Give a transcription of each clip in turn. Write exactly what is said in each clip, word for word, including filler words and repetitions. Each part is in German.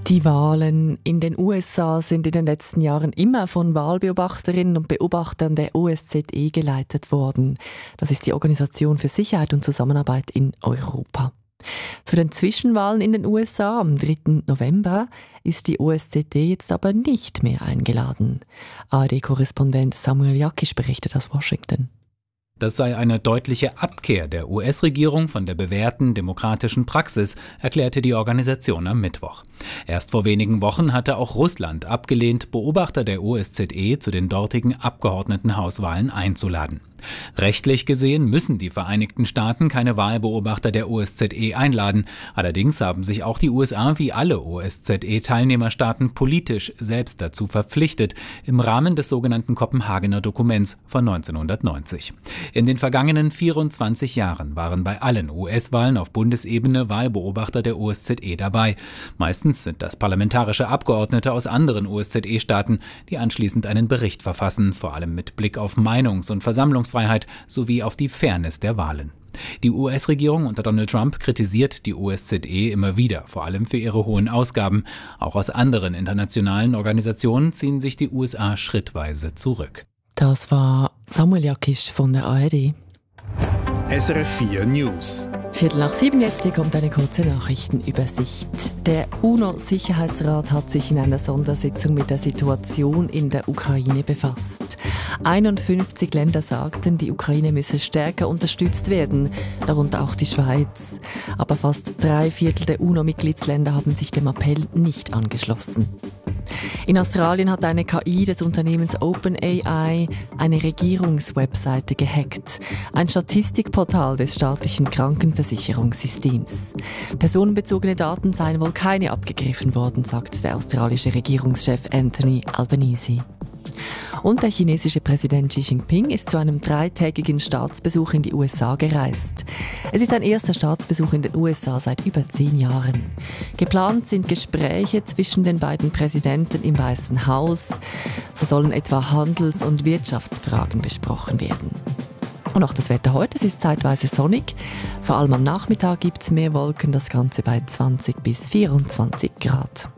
Die Wahlen in den U S A sind in den letzten Jahren immer von Wahlbeobachterinnen und Beobachtern der O S Z E geleitet worden. Das ist die Organisation für Sicherheit und Zusammenarbeit in Europa. Zu den Zwischenwahlen in den U S A am dritten November ist die O S Z E jetzt aber nicht mehr eingeladen. A R D-Korrespondent Samuel Jakisch berichtet aus Washington. Das sei eine deutliche Abkehr der U S-Regierung von der bewährten demokratischen Praxis, erklärte die Organisation am Mittwoch. Erst vor wenigen Wochen hatte auch Russland abgelehnt, Beobachter der O S Z E zu den dortigen Abgeordnetenhauswahlen einzuladen. Rechtlich gesehen müssen die Vereinigten Staaten keine Wahlbeobachter der O S Z E einladen. Allerdings haben sich auch die U S A wie alle O S Z E-Teilnehmerstaaten politisch selbst dazu verpflichtet, im Rahmen des sogenannten Kopenhagener Dokuments von neunzehnhundertneunzig. In den vergangenen vierundzwanzig Jahren waren bei allen U S-Wahlen auf Bundesebene Wahlbeobachter der O S Z E dabei. Meistens sind das parlamentarische Abgeordnete aus anderen O S Z E-Staaten, die anschließend einen Bericht verfassen, vor allem mit Blick auf Meinungs- und Versammlungsfreiheit sowie auf die Fairness der Wahlen. Die U S-Regierung unter Donald Trump kritisiert die O S Z E immer wieder, vor allem für ihre hohen Ausgaben. Auch aus anderen internationalen Organisationen ziehen sich die U S A schrittweise zurück. Das war Samuel Jakisch von der A R D. S R F vier News. Viertel nach sieben jetzt, hier kommt eine kurze Nachrichtenübersicht. Der UNO-Sicherheitsrat hat sich in einer Sondersitzung mit der Situation in der Ukraine befasst. einundfünfzig Länder sagten, die Ukraine müsse stärker unterstützt werden, darunter auch die Schweiz. Aber fast drei Viertel der UNO-Mitgliedsländer haben sich dem Appell nicht angeschlossen. In Australien hat eine K I des Unternehmens OpenAI eine Regierungswebseite gehackt. Ein Statistikportal des staatlichen Krankenversicherungssystems. Personenbezogene Daten seien wohl keine abgegriffen worden, sagt der australische Regierungschef Anthony Albanese. Und der chinesische Präsident Xi Jinping ist zu einem dreitägigen Staatsbesuch in die U S A gereist. Es ist ein erster Staatsbesuch in den U S A seit über zehn Jahren. Geplant sind Gespräche zwischen den beiden Präsidenten im Weißen Haus. So sollen etwa Handels- und Wirtschaftsfragen besprochen werden. Und auch das Wetter heute, es ist zeitweise sonnig. Vor allem am Nachmittag gibt es mehr Wolken, das Ganze bei zwanzig bis vierundzwanzig Grad.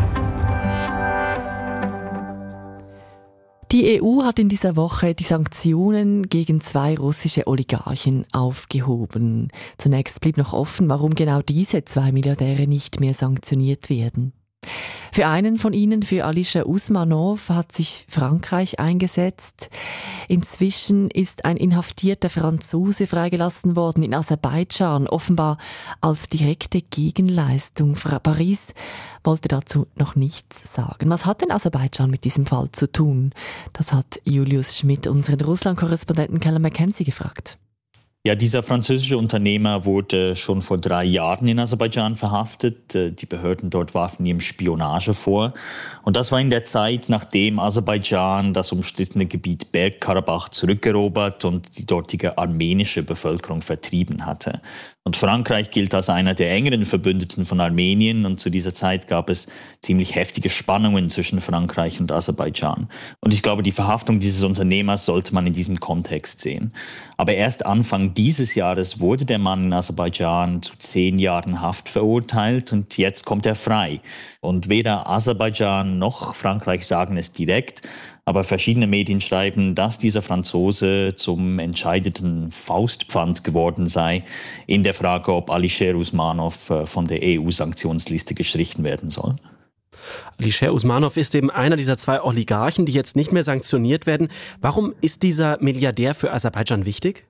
Die E U hat in dieser Woche die Sanktionen gegen zwei russische Oligarchen aufgehoben. Zunächst blieb noch offen, warum genau diese zwei Milliardäre nicht mehr sanktioniert werden. Für einen von ihnen, für Alisher Usmanov, hat sich Frankreich eingesetzt. Inzwischen ist ein inhaftierter Franzose freigelassen worden in Aserbaidschan, offenbar als direkte Gegenleistung. Paris wollte dazu noch nichts sagen. Was hat denn Aserbaidschan mit diesem Fall zu tun? Das hat Julius Schmidt, unseren Russland-Korrespondenten Callum McKenzie, gefragt. Ja, dieser französische Unternehmer wurde schon vor drei Jahren in Aserbaidschan verhaftet. Die Behörden dort warfen ihm Spionage vor. Und das war in der Zeit, nachdem Aserbaidschan das umstrittene Gebiet Bergkarabach zurückerobert und die dortige armenische Bevölkerung vertrieben hatte. Und Frankreich gilt als einer der engeren Verbündeten von Armenien. Und zu dieser Zeit gab es ziemlich heftige Spannungen zwischen Frankreich und Aserbaidschan. Und ich glaube, die Verhaftung dieses Unternehmers sollte man in diesem Kontext sehen. Aber erst Anfang dieses Jahres wurde der Mann in Aserbaidschan zu zehn Jahren Haft verurteilt und jetzt kommt er frei. Und weder Aserbaidschan noch Frankreich sagen es direkt, aber verschiedene Medien schreiben, dass dieser Franzose zum entscheidenden Faustpfand geworden sei in der Frage, ob Alisher Usmanov von der E U-Sanktionsliste gestrichen werden soll. Alisher Usmanov ist eben einer dieser zwei Oligarchen, die jetzt nicht mehr sanktioniert werden. Warum ist dieser Milliardär für Aserbaidschan wichtig?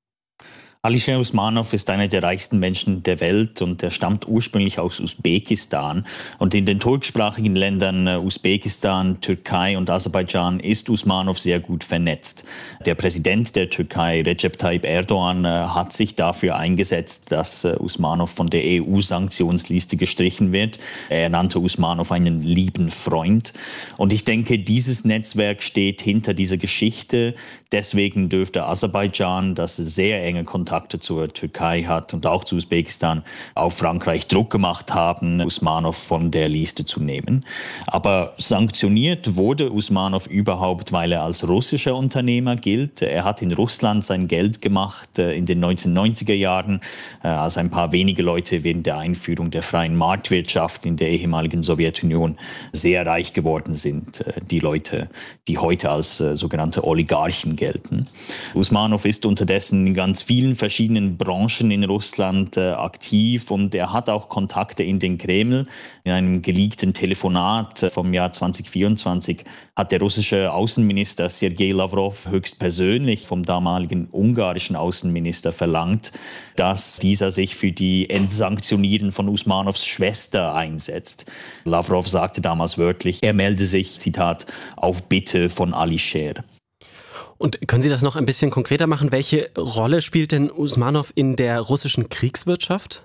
Alisher Usmanov ist einer der reichsten Menschen der Welt und er stammt ursprünglich aus Usbekistan. Und in den turksprachigen Ländern Usbekistan, Türkei und Aserbaidschan ist Usmanov sehr gut vernetzt. Der Präsident der Türkei, Recep Tayyip Erdogan, hat sich dafür eingesetzt, dass Usmanov von der E U-Sanktionsliste gestrichen wird. Er nannte Usmanov einen lieben Freund. Und ich denke, dieses Netzwerk steht hinter dieser Geschichte. Deswegen dürfte Aserbaidschan, das sehr enge Kontakte Kontakte zur Türkei hat und auch zu Usbekistan, auf Frankreich Druck gemacht haben, Usmanov von der Liste zu nehmen. Aber sanktioniert wurde Usmanov überhaupt, weil er als russischer Unternehmer gilt. Er hat in Russland sein Geld gemacht in den neunzehnhundertneunziger Jahren, als ein paar wenige Leute während der Einführung der freien Marktwirtschaft in der ehemaligen Sowjetunion sehr reich geworden sind. Die Leute, die heute als sogenannte Oligarchen gelten. Usmanov ist unterdessen in ganz vielen verschiedenen Branchen in Russland äh, aktiv und er hat auch Kontakte in den Kreml. In einem geleakten Telefonat vom Jahr zweitausendvierundzwanzig hat der russische Außenminister Sergei Lavrov höchstpersönlich vom damaligen ungarischen Außenminister verlangt, dass dieser sich für die Entsanktionieren von Usmanovs Schwester einsetzt. Lavrov sagte damals wörtlich, er melde sich, Zitat, auf Bitte von Alisher. Und können Sie das noch ein bisschen konkreter machen? Welche Rolle spielt denn Usmanov in der russischen Kriegswirtschaft?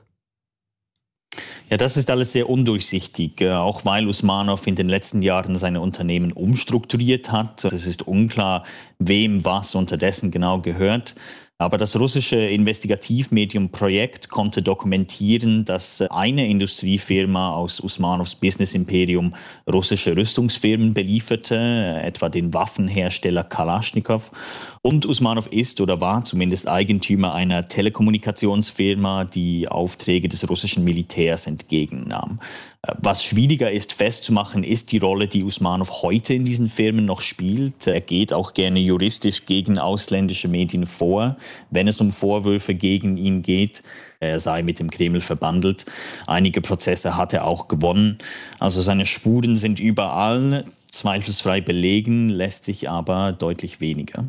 Ja, das ist alles sehr undurchsichtig, auch weil Usmanov in den letzten Jahren seine Unternehmen umstrukturiert hat. Es ist unklar, wem was unterdessen genau gehört. Aber das russische Investigativmedium Projekt konnte dokumentieren, dass eine Industriefirma aus Usmanovs Business-Imperium russische Rüstungsfirmen belieferte, etwa den Waffenhersteller Kalaschnikow. Und Usmanov ist oder war zumindest Eigentümer einer Telekommunikationsfirma, die Aufträge des russischen Militärs entgegennahm. Was schwieriger ist festzumachen, ist die Rolle, die Usmanov heute in diesen Firmen noch spielt. Er geht auch gerne juristisch gegen ausländische Medien vor, wenn es um Vorwürfe gegen ihn geht. Er sei mit dem Kreml verbandelt. Einige Prozesse hat er auch gewonnen. Also seine Spuren sind überall, zweifelsfrei belegen, lässt sich aber deutlich weniger.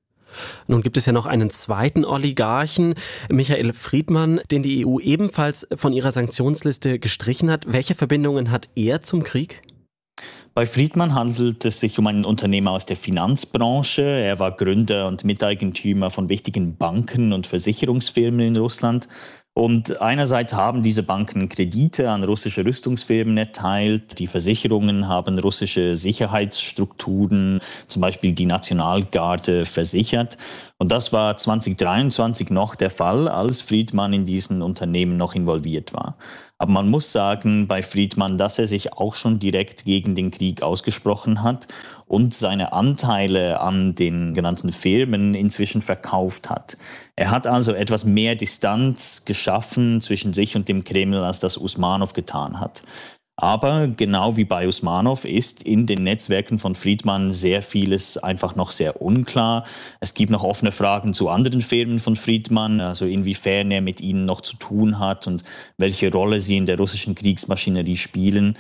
Nun gibt es ja noch einen zweiten Oligarchen, Michael Friedmann, den die E U ebenfalls von ihrer Sanktionsliste gestrichen hat. Welche Verbindungen hat er zum Krieg? Bei Friedmann handelt es sich um einen Unternehmer aus der Finanzbranche. Er war Gründer und Miteigentümer von wichtigen Banken und Versicherungsfirmen in Russland. Und einerseits haben diese Banken Kredite an russische Rüstungsfirmen erteilt. Die Versicherungen haben russische Sicherheitsstrukturen, zum Beispiel die Nationalgarde, versichert. Und das war zweitausenddreiundzwanzig noch der Fall, als Friedmann in diesen Unternehmen noch involviert war. Aber man muss sagen bei Friedmann, dass er sich auch schon direkt gegen den Krieg ausgesprochen hat und seine Anteile an den genannten Firmen inzwischen verkauft hat. Er hat also etwas mehr Distanz geschaffen zwischen sich und dem Kreml, als das Usmanov getan hat. Aber genau wie bei Usmanov ist in den Netzwerken von Friedmann sehr vieles einfach noch sehr unklar. Es gibt noch offene Fragen zu anderen Firmen von Friedmann, also inwiefern er mit ihnen noch zu tun hat und welche Rolle sie in der russischen Kriegsmaschinerie spielen.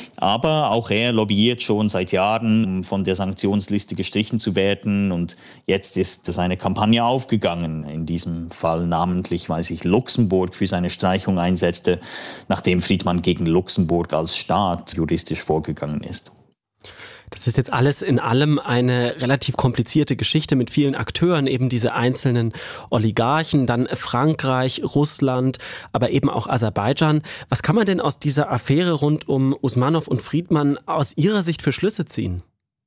Aber auch er lobbyiert schon seit Jahren, um von der Sanktionsliste gestrichen zu werden. Und jetzt ist seine Kampagne aufgegangen. In diesem Fall namentlich, weil sich Luxemburg für seine Streichung einsetzte, nachdem Friedmann gegen Luxemburg als Staat juristisch vorgegangen ist. Das ist jetzt alles in allem eine relativ komplizierte Geschichte mit vielen Akteuren, eben diese einzelnen Oligarchen, dann Frankreich, Russland, aber eben auch Aserbaidschan. Was kann man denn aus dieser Affäre rund um Usmanov und Friedmann aus Ihrer Sicht für Schlüsse ziehen?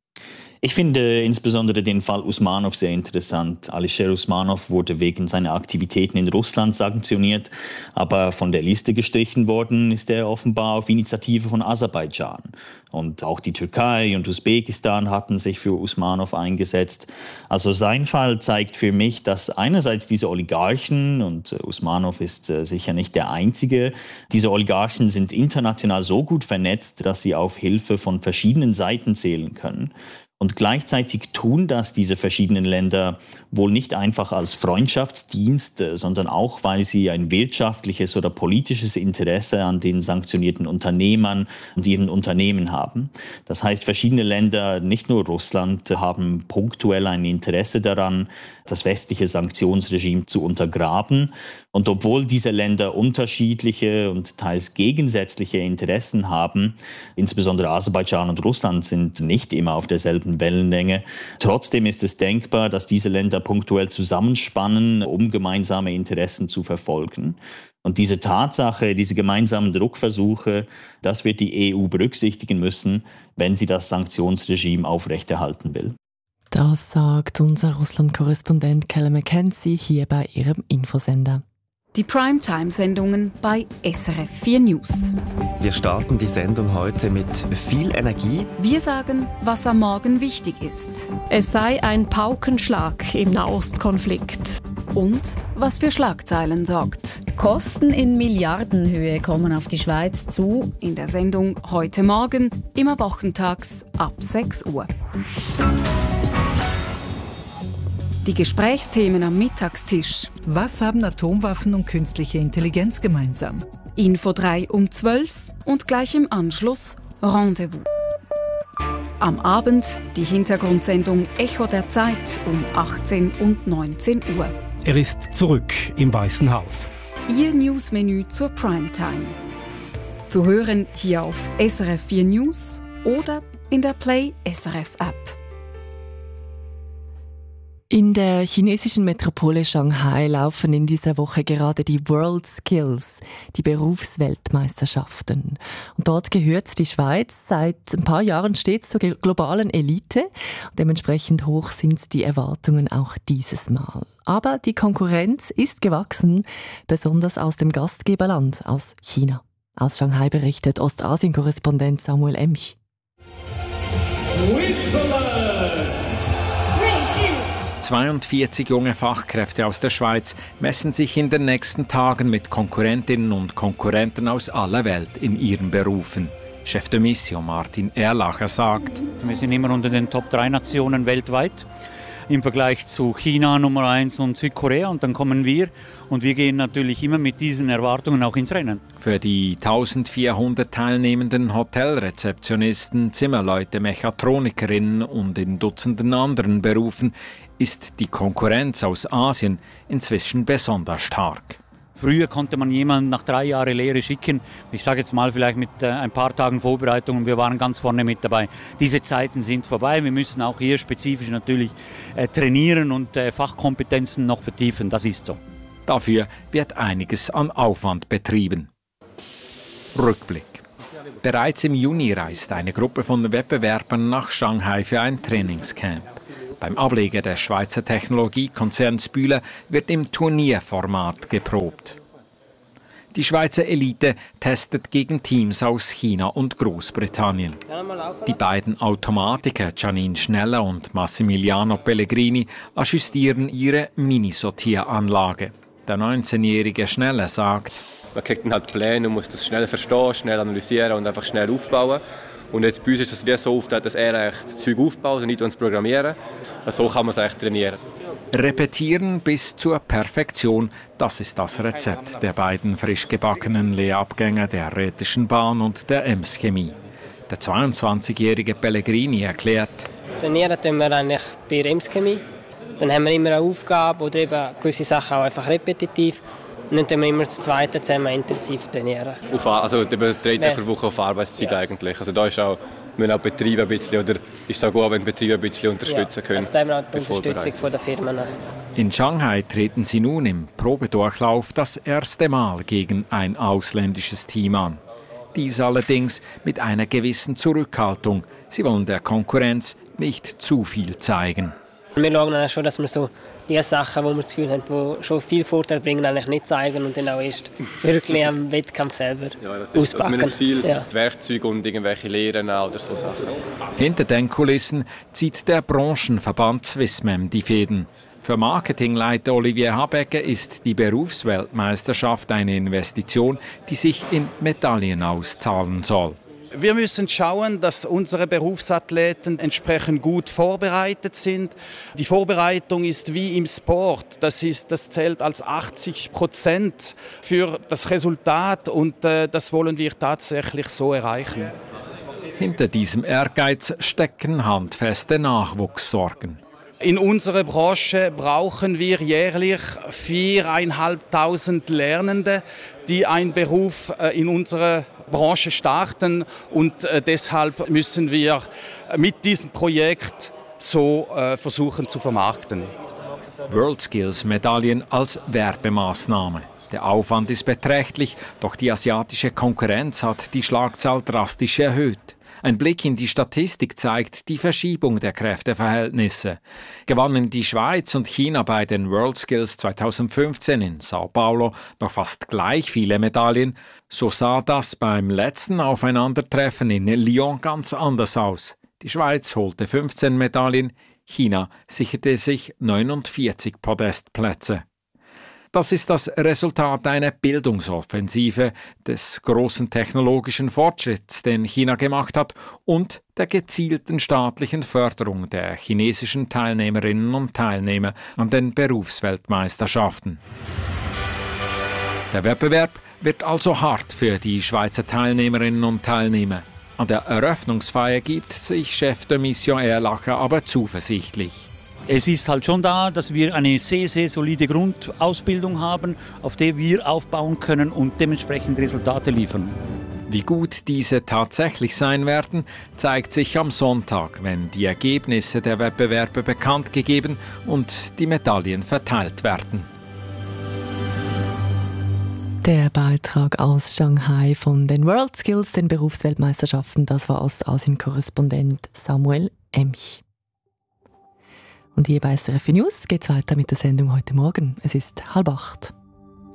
Ich finde insbesondere den Fall Usmanov sehr interessant. Alisher Usmanov wurde wegen seiner Aktivitäten in Russland sanktioniert, aber von der Liste gestrichen worden ist er offenbar auf Initiative von Aserbaidschan. Und auch die Türkei und Usbekistan hatten sich für Usmanov eingesetzt. Also sein Fall zeigt für mich, dass einerseits diese Oligarchen, und Usmanov ist sicher nicht der einzige, diese Oligarchen sind international so gut vernetzt, dass sie auf Hilfe von verschiedenen Seiten zählen können. Und gleichzeitig tun das diese verschiedenen Länder wohl nicht einfach als Freundschaftsdienst, sondern auch, weil sie ein wirtschaftliches oder politisches Interesse an den sanktionierten Unternehmern und ihren Unternehmen haben. Das heißt, verschiedene Länder, nicht nur Russland, haben punktuell ein Interesse daran, das westliche Sanktionsregime zu untergraben. Und obwohl diese Länder unterschiedliche und teils gegensätzliche Interessen haben, insbesondere Aserbaidschan und Russland sind nicht immer auf derselben Wellenlänge, trotzdem ist es denkbar, dass diese Länder punktuell zusammenspannen, um gemeinsame Interessen zu verfolgen. Und diese Tatsache, diese gemeinsamen Druckversuche, das wird die E U berücksichtigen müssen, wenn sie das Sanktionsregime aufrechterhalten will. Das sagt unser Russland-Korrespondent Callum McKenzie hier bei ihrem Infosender. Die Primetime-Sendungen bei S R F vier News. Wir starten die Sendung heute mit viel Energie. Wir sagen, was am Morgen wichtig ist. Es sei ein Paukenschlag im Nahostkonflikt. Und was für Schlagzeilen sorgt. Kosten in Milliardenhöhe kommen auf die Schweiz zu. In der Sendung heute Morgen, immer wochentags ab sechs Uhr. Die Gesprächsthemen am Mittagstisch. Was haben Atomwaffen und künstliche Intelligenz gemeinsam? Info drei um zwölf und gleich im Anschluss Rendezvous. Am Abend die Hintergrundsendung Echo der Zeit um achtzehn und neunzehn Uhr. Er ist zurück im Weißen Haus. Ihr Newsmenü zur Primetime. Zu hören hier auf S R F vier News oder in der Play S R F App. In der chinesischen Metropole Shanghai laufen in dieser Woche gerade die World Skills, die Berufsweltmeisterschaften. Und dort gehört die Schweiz seit ein paar Jahren stets zur globalen Elite. Dementsprechend hoch sind die Erwartungen auch dieses Mal. Aber die Konkurrenz ist gewachsen, besonders aus dem Gastgeberland, aus China. Aus Shanghai berichtet Ostasien-Korrespondent Samuel Emch. zweiundvierzig junge Fachkräfte aus der Schweiz messen sich in den nächsten Tagen mit Konkurrentinnen und Konkurrenten aus aller Welt in ihren Berufen. Chef de Mission Martin Erlacher sagt: Wir sind immer unter den Top drei Nationen weltweit im Vergleich zu China Nummer eins und Südkorea, und dann kommen wir und wir gehen natürlich immer mit diesen Erwartungen auch ins Rennen. Für die eintausendvierhundert teilnehmenden Hotelrezeptionisten, Zimmerleute, Mechatronikerinnen und in Dutzenden anderen Berufen ist die Konkurrenz aus Asien inzwischen besonders stark. Früher konnte man jemanden nach drei Jahren Lehre schicken, ich sage jetzt mal vielleicht mit äh, ein paar Tagen Vorbereitung, und wir waren ganz vorne mit dabei. Diese Zeiten sind vorbei, wir müssen auch hier spezifisch natürlich äh, trainieren und äh, Fachkompetenzen noch vertiefen, das ist so. Dafür wird einiges an Aufwand betrieben. Rückblick. Bereits im Juni reist eine Gruppe von Wettbewerbern nach Shanghai für ein Trainingscamp. Beim Ableger des Schweizer Technologiekonzerns Bühler wird im Turnierformat geprobt. Die Schweizer Elite testet gegen Teams aus China und Großbritannien. Die beiden Automatiker Janine Schneller und Massimiliano Pellegrini ajustieren ihre Minisortieranlage. Der neunzehnjährige Schneller sagt: Man kriegt dann halt Pläne und muss das schnell verstehen, schnell analysieren und einfach schnell aufbauen. Und jetzt bei uns ist es wie so oft, dass er das Zeug aufbaut und nicht uns programmieren. So kann man es eigentlich trainieren. Repetieren bis zur Perfektion, das ist das Rezept der beiden frisch gebackenen Lehrabgänger der Rätischen Bahn und der Ems Chemie. Der zweiundzwanzigjährige Pellegrini erklärt: Trainieren tun wir eigentlich bei der Ems Chemie. Dann haben wir immer eine Aufgabe oder eben gewisse Sachen auch einfach repetitiv. Und dann tun wir immer das Zweite zusammen intensiv trainieren. Auf, also über drei Tage pro Woche auf Arbeitszeit ja. eigentlich. Also da ist auch, müssen auch Betriebe ein bisschen, oder ist es auch gut, wenn Betriebe ein bisschen unterstützen können. Ja, also da haben wir auch die Unterstützung von der Firmen. In Shanghai treten sie nun im Probedurchlauf das erste Mal gegen ein ausländisches Team an. Dies allerdings mit einer gewissen Zurückhaltung. Sie wollen der Konkurrenz nicht zu viel zeigen. Wir schauen dann schon, dass wir so die Sachen, die wir das Gefühl haben, die schon viel Vorteil bringen, eigentlich nicht zeigen und dann auch erst wirklich am Wettkampf selber ja, das ist, auspacken. Das viel ja. Werkzeuge und irgendwelche Lehren oder so Sachen. Hinter den Kulissen zieht der Branchenverband Swissmem die Fäden. Für Marketingleiter Olivier Habecker ist die Berufsweltmeisterschaft eine Investition, die sich in Medaillen auszahlen soll. Wir müssen schauen, dass unsere Berufsathleten entsprechend gut vorbereitet sind. Die Vorbereitung ist wie im Sport. Das, ist, das zählt als achtzig Prozent für das Resultat, und äh, das wollen wir tatsächlich so erreichen. Hinter diesem Ehrgeiz stecken handfeste Nachwuchssorgen. In unserer Branche brauchen wir jährlich viertausendfünfhundert Lernende, die einen Beruf in unserer Branche starten. Und deshalb müssen wir mit diesem Projekt so versuchen zu vermarkten. WorldSkills-Medaillen als Werbemaßnahme. Der Aufwand ist beträchtlich, doch die asiatische Konkurrenz hat die Schlagzahl drastisch erhöht. Ein Blick in die Statistik zeigt die Verschiebung der Kräfteverhältnisse. Gewannen die Schweiz und China bei den WorldSkills zweitausendfünfzehn in Sao Paulo noch fast gleich viele Medaillen, so sah das beim letzten Aufeinandertreffen in Lyon ganz anders aus. Die Schweiz holte fünfzehn Medaillen, China sicherte sich neunundvierzig Podestplätze. Das ist das Resultat einer Bildungsoffensive, des großen technologischen Fortschritts, den China gemacht hat, und der gezielten staatlichen Förderung der chinesischen Teilnehmerinnen und Teilnehmer an den Berufsweltmeisterschaften. Der Wettbewerb wird also hart für die Schweizer Teilnehmerinnen und Teilnehmer. An der Eröffnungsfeier gibt sich Chef de Mission Erlacher aber zuversichtlich. Es ist halt schon da, dass wir eine sehr, sehr solide Grundausbildung haben, auf der wir aufbauen können und dementsprechend Resultate liefern. Wie gut diese tatsächlich sein werden, zeigt sich am Sonntag, wenn die Ergebnisse der Wettbewerbe bekannt gegeben und die Medaillen verteilt werden. Der Beitrag aus Shanghai von den WorldSkills, den Berufsweltmeisterschaften, das war Ostasien-Korrespondent Samuel Emch. Und hier bei S R F News geht es weiter mit der Sendung heute Morgen. Es ist halb acht.